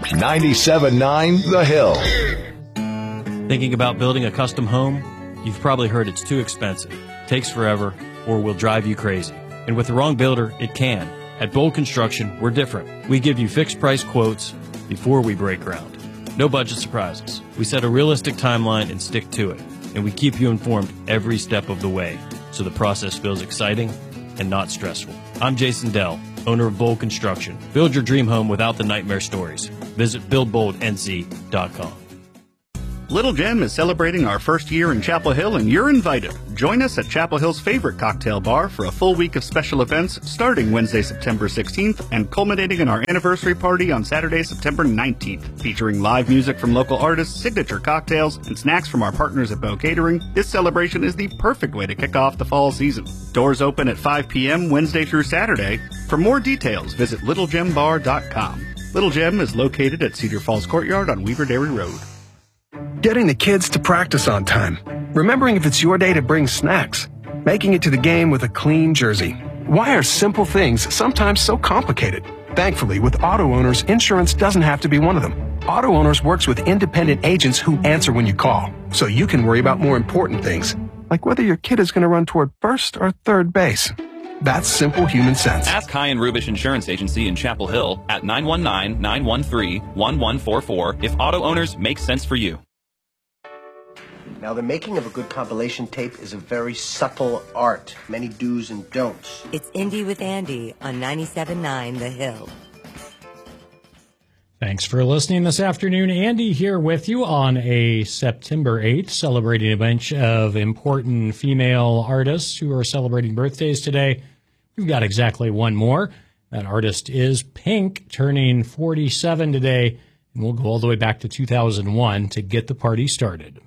97.9 The Hill. Thinking about building a custom home? You've probably heard it's too expensive, takes forever, or will drive you crazy. And with the wrong builder, it can. At Bold Construction, we're different. We give you fixed price quotes before we break ground. No budget surprises. We set a realistic timeline and stick to it. And we keep you informed every step of the way, so the process feels exciting and not stressful. I'm Jason Dell, owner of Bold Construction. Build your dream home without the nightmare stories. Visit buildboldnc.com. Little Gem is celebrating our first year in Chapel Hill, and you're invited. Join us at Chapel Hill's favorite cocktail bar for a full week of special events starting Wednesday, September 16th and culminating in our anniversary party on Saturday, September 19th. Featuring live music from local artists, signature cocktails, and snacks from our partners at Bow Catering, this celebration is the perfect way to kick off the fall season. Doors open at 5 p.m. Wednesday through Saturday. For more details, visit littlegembar.com. Little Gem is located at Cedar Falls Courtyard on Weaver Dairy Road. Getting the kids to practice on time. Remembering if it's your day to bring snacks. Making it to the game with a clean jersey. Why are simple things sometimes so complicated? Thankfully, with Auto Owners, insurance doesn't have to be one of them. Auto Owners works with independent agents who answer when you call, so you can worry about more important things, like whether your kid is going to run toward first or third base. That's simple human sense. Ask High and Rubish Insurance Agency in Chapel Hill at 919-913-1144 if Auto Owners makes sense for you. Now, the making of a good compilation tape is a very subtle art. Many do's and don'ts. It's Indie with Andy on 97.9 The Hill. Thanks for listening this afternoon. Andy here with you on a September 8th, celebrating a bunch of important female artists who are celebrating birthdays today. We've got exactly one more. That artist is Pink, turning 47 today, and we'll go all the way back to 2001 to get the party started.